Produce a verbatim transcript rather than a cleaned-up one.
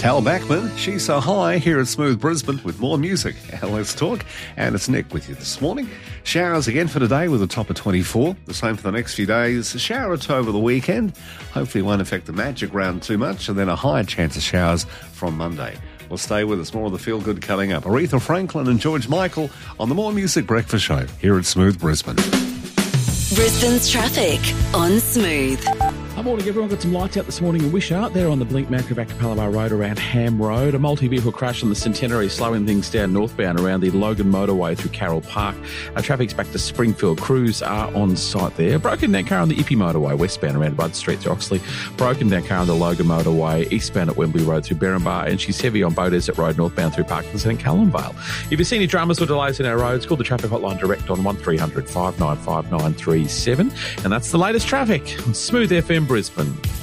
Tal Bachman, She's So High, here at Smooth Brisbane with more music. Let's talk. And it's Nick with you this morning. Showers again for today with a top of twenty-four. The same for the next few days. A shower or two over the weekend. Hopefully it won't affect the magic round too much. And then a higher chance of showers from Monday. Well, stay with us. More of the feel good coming up. Aretha Franklin and George Michael on the More Music Breakfast Show here at Smooth Brisbane. Brisbane's traffic on Smooth. Good morning, everyone. Got some lights out this morning in Wishart. There on the Blink Macro Capalabar Road around Ham Road. A multi-vehicle crash on the Centenary slowing things down northbound around the Logan Motorway through Carroll Park. Our traffic's back to Springfield. Crews are on site there. Broken down car on the Ippy Motorway westbound around Bud Street through Oxley. Broken down car on the Logan Motorway eastbound at Wembley Road through Berrinbar. And she's heavy on Bow Desert Road northbound through Parkinson and Callumvale. If you see any dramas or delays in our roads, call the traffic hotline direct on one three hundred five nine five nine three seven. And that's the latest traffic on Smooth F M Brisbane.